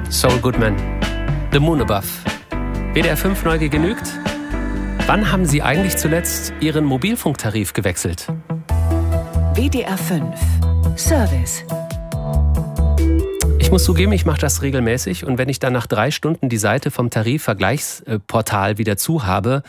Saul Goodman, The Moon Above. WDR 5 Neugier genügt? Wann haben Sie eigentlich zuletzt Ihren Mobilfunktarif gewechselt? WDR 5 Service. Ich muss zugeben, ich mache das regelmäßig und wenn ich dann nach 3 Stunden die Seite vom Tarifvergleichsportal wieder zu habe,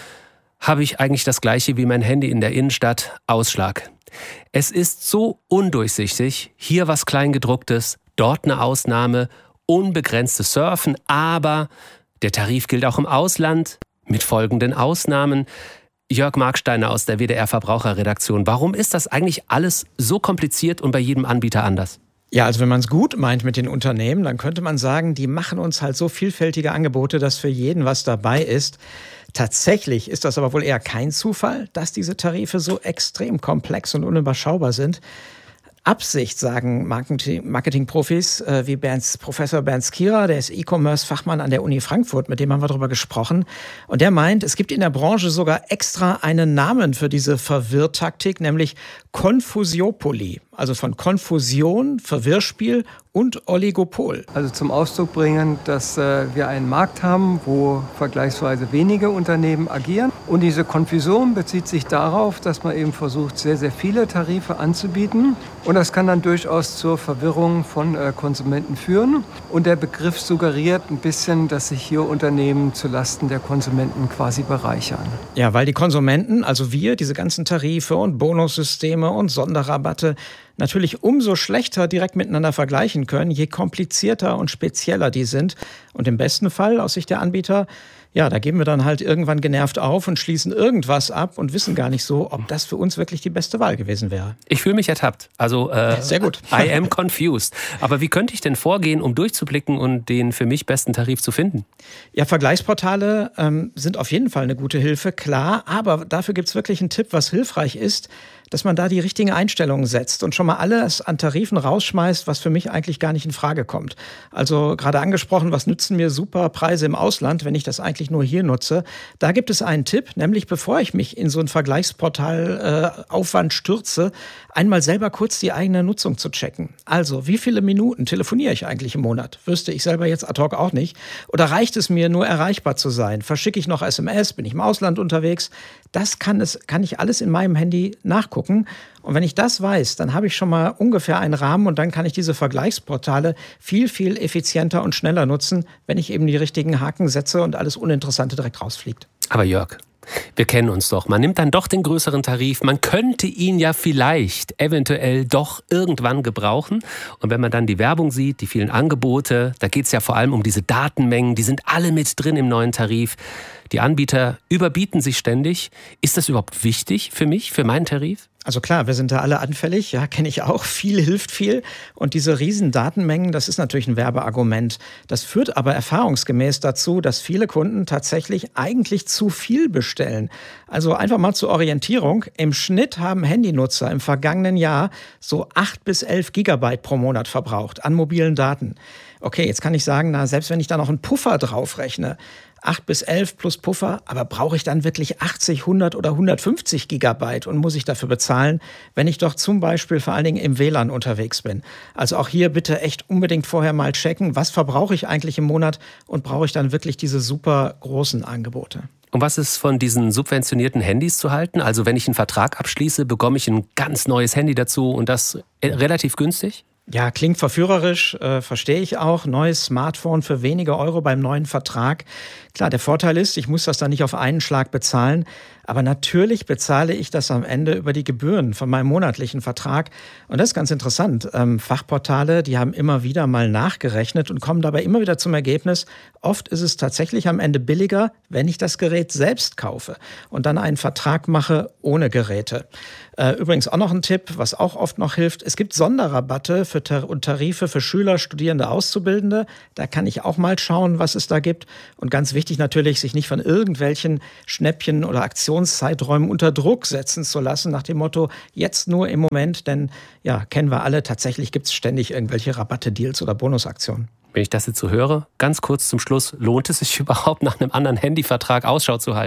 habe ich eigentlich das Gleiche wie mein Handy in der Innenstadt, Ausschlag. Es ist so undurchsichtig, hier was Kleingedrucktes, dort eine Ausnahme, unbegrenztes Surfen, aber der Tarif gilt auch im Ausland mit folgenden Ausnahmen. Jörg Marksteiner aus der WDR Verbraucherredaktion, warum ist das eigentlich alles so kompliziert und bei jedem Anbieter anders? Ja, also wenn man es gut meint mit den Unternehmen, dann könnte man sagen, die machen uns halt so vielfältige Angebote, dass für jeden was dabei ist. Tatsächlich ist das aber wohl eher kein Zufall, dass diese Tarife so extrem komplex und unüberschaubar sind. Absicht, sagen Marketingprofis wie Professor Bernd Skira, der ist E-Commerce-Fachmann an der Uni Frankfurt, mit dem haben wir darüber gesprochen. Und der meint, es gibt in der Branche sogar extra einen Namen für diese Verwirrtaktik, nämlich Konfusiopoly. Also von Konfusion, Verwirrspiel und Oligopol. Also zum Ausdruck bringen, dass wir einen Markt haben, wo vergleichsweise wenige Unternehmen agieren. Und diese Konfusion bezieht sich darauf, dass man eben versucht, sehr, sehr viele Tarife anzubieten. Und das kann dann durchaus zur Verwirrung von Konsumenten führen. Und der Begriff suggeriert ein bisschen, dass sich hier Unternehmen zulasten der Konsumenten quasi bereichern. Ja, weil die Konsumenten, also wir, diese ganzen Tarife und Bonussysteme und Sonderrabatte natürlich umso schlechter direkt miteinander vergleichen können, je komplizierter und spezieller die sind. Und im besten Fall, aus Sicht der Anbieter, ja, da geben wir dann halt irgendwann genervt auf und schließen irgendwas ab und wissen gar nicht so, ob das für uns wirklich die beste Wahl gewesen wäre. Ich fühle mich ertappt. Also, sehr gut. I am confused. Aber wie könnte ich denn vorgehen, um durchzublicken und den für mich besten Tarif zu finden? Ja, Vergleichsportale sind auf jeden Fall eine gute Hilfe, klar. Aber dafür gibt es wirklich einen Tipp, was hilfreich ist, dass man da die richtigen Einstellungen setzt und schon mal alles an Tarifen rausschmeißt, was für mich eigentlich gar nicht in Frage kommt. Also gerade angesprochen, was nützen mir super Preise im Ausland, wenn ich das eigentlich nur hier nutze? Da gibt es einen Tipp, nämlich bevor ich mich in so ein Vergleichsportal Aufwand stürze, einmal selber kurz die eigene Nutzung zu checken. Also, wie viele Minuten telefoniere ich eigentlich im Monat? Wüsste ich selber jetzt ad hoc auch nicht. Oder reicht es mir, nur erreichbar zu sein? Verschicke ich noch SMS? Bin ich im Ausland unterwegs? Das kann ich alles in meinem Handy nachgucken. Und wenn ich das weiß, dann habe ich schon mal ungefähr einen Rahmen und dann kann ich diese Vergleichsportale viel, viel effizienter und schneller nutzen, wenn ich eben die richtigen Haken setze und alles Uninteressante direkt rausfliegt. Aber Jörg, wir kennen uns doch. Man nimmt dann doch den größeren Tarif. Man könnte ihn ja vielleicht eventuell doch irgendwann gebrauchen. Und wenn man dann die Werbung sieht, die vielen Angebote, da geht es ja vor allem um diese Datenmengen, die sind alle mit drin im neuen Tarif. Die Anbieter überbieten sich ständig. Ist das überhaupt wichtig für mich, für meinen Tarif? Also klar, wir sind da alle anfällig, ja, kenne ich auch. Viel hilft viel. Und diese riesen Datenmengen, das ist natürlich ein Werbeargument. Das führt aber erfahrungsgemäß dazu, dass viele Kunden tatsächlich eigentlich zu viel bestellen. Also einfach mal zur Orientierung. Im Schnitt haben Handynutzer im vergangenen Jahr so 8 bis 11 Gigabyte pro Monat verbraucht an mobilen Daten. Okay, jetzt kann ich sagen, na, selbst wenn ich da noch einen Puffer draufrechne, 8 bis 11 plus Puffer, aber brauche ich dann wirklich 80, 100 oder 150 Gigabyte und muss ich dafür bezahlen, wenn ich doch zum Beispiel vor allen Dingen im WLAN unterwegs bin. Also auch hier bitte echt unbedingt vorher mal checken, was verbrauche ich eigentlich im Monat und brauche ich dann wirklich diese super großen Angebote. Und was ist von diesen subventionierten Handys zu halten? Also wenn ich einen Vertrag abschließe, bekomme ich ein ganz neues Handy dazu und das relativ günstig? Ja, klingt verführerisch, verstehe ich auch. Neues Smartphone für wenige Euro beim neuen Vertrag. Klar, der Vorteil ist, ich muss das dann nicht auf einen Schlag bezahlen. Aber natürlich bezahle ich das am Ende über die Gebühren von meinem monatlichen Vertrag. Und das ist ganz interessant. Fachportale, die haben immer wieder mal nachgerechnet und kommen dabei immer wieder zum Ergebnis, oft ist es tatsächlich am Ende billiger, wenn ich das Gerät selbst kaufe und dann einen Vertrag mache ohne Geräte. Übrigens auch noch ein Tipp, was auch oft noch hilft. Es gibt Sonderrabatte und Tarife für Schüler, Studierende, Auszubildende. Da kann ich auch mal schauen, was es da gibt. Und ganz wichtig natürlich, sich nicht von irgendwelchen Schnäppchen oder Aktionszeiträumen unter Druck setzen zu lassen, nach dem Motto, jetzt nur im Moment, denn ja, kennen wir alle, tatsächlich gibt es ständig irgendwelche Rabatte, Deals oder Bonusaktionen. Wenn ich das jetzt so höre, ganz kurz zum Schluss, lohnt es sich überhaupt nach einem anderen Handyvertrag Ausschau zu halten?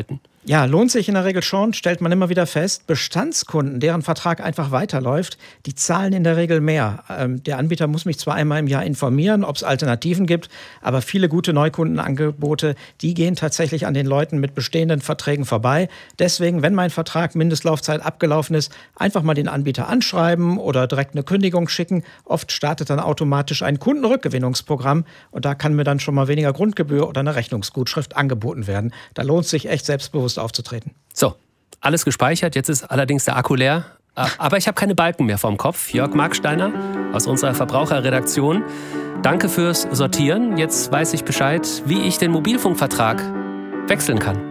Ja, lohnt sich in der Regel schon, stellt man immer wieder fest. Bestandskunden, deren Vertrag einfach weiterläuft, die zahlen in der Regel mehr. Der Anbieter muss mich zwar einmal im Jahr informieren, ob es Alternativen gibt, aber viele gute Neukundenangebote, die gehen tatsächlich an den Leuten mit bestehenden Verträgen vorbei. Deswegen, wenn mein Vertrag Mindestlaufzeit abgelaufen ist, einfach mal den Anbieter anschreiben oder direkt eine Kündigung schicken. Oft startet dann automatisch ein Kundenrückgewinnungsprogramm und da kann mir dann schon mal weniger Grundgebühr oder eine Rechnungsgutschrift angeboten werden. Da lohnt es sich echt selbstbewusst aufzutreten. So, alles gespeichert. Jetzt ist allerdings der Akku leer. Aber ich habe keine Balken mehr vorm Kopf. Jörg Marksteiner aus unserer Verbraucherredaktion. Danke fürs Sortieren. Jetzt weiß ich Bescheid, wie ich den Mobilfunkvertrag wechseln kann.